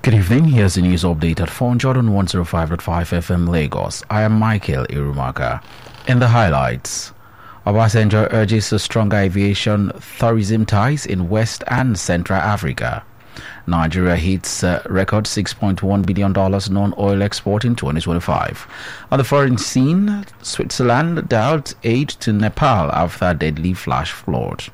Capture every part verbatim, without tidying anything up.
Good evening, here's the news update at four Jordan one oh five point five F M Lagos. I am Michael Irumaka. In the highlights, Obasanjo urges a stronger aviation tourism ties in West and Central Africa. Nigeria hits uh, record six point one billion dollars non-oil export in twenty twenty-five. On the foreign scene, Switzerland dealt aid to Nepal after a deadly flash flood.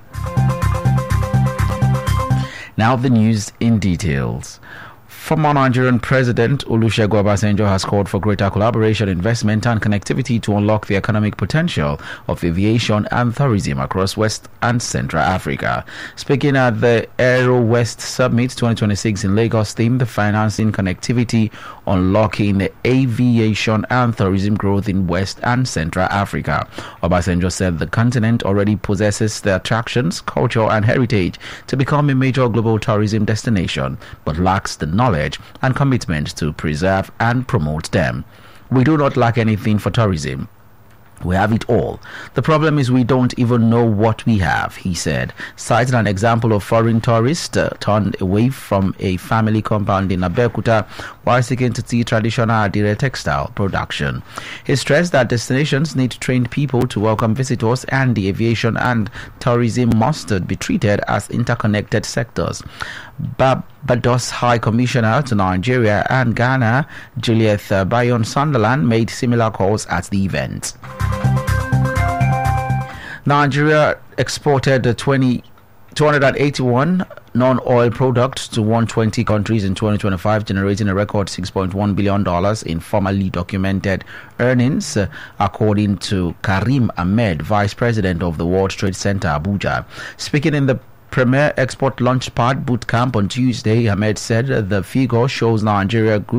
Now the news in details. Former Nigerian President Olusegun Obasanjo has called for greater collaboration, investment and connectivity to unlock the economic potential of aviation and tourism across West and Central Africa. Speaking at the Aero West Summit twenty twenty-six in Lagos, themed Financing Connectivity, Unlocking Aviation and Tourism Growth in West and Central Africa. Obasanjo said the continent already possesses the attractions, culture and heritage to become a major global tourism destination, but lacks the knowledge and commitment to preserve and promote them. We do not lack anything for tourism. We have it all. The problem is we don't even know what we have, he said, citing an example of foreign tourists uh, turned away from a family compound in Abeokuta while seeking to see traditional Adire textile production. He stressed that destinations need trained people to welcome visitors, and the aviation and tourism must be treated as interconnected sectors. Barbados High Commissioner to Nigeria and Ghana, Juliet uh, Bayon Sunderland, made similar calls at the event. Nigeria exported twenty, two hundred eighty-one non-oil products to one hundred twenty countries in twenty twenty-five, generating a record six point one billion dollars in formally documented earnings, uh, according to Karim Ahmed, Vice President of the World Trade Center, Abuja. Speaking in the Premier Export Launchpad Bootcamp on Tuesday, Ahmed said the figure shows Nigeria grew